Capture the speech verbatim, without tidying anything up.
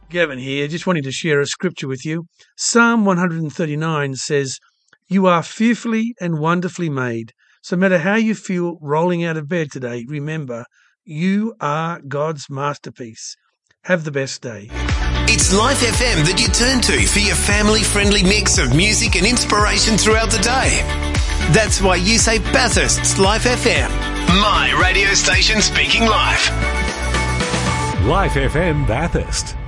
Gavin here, just wanting to share a scripture with you. Psalm one thirty-nine says, "You are fearfully and wonderfully made. So no matter how you feel rolling out of bed today, remember, you are God's masterpiece." Have the best day. It's Life F M that you turn to for your family-friendly mix of music and inspiration throughout the day. That's why you say Bathurst's Life F M. My radio station speaking live. Life F M Bathurst.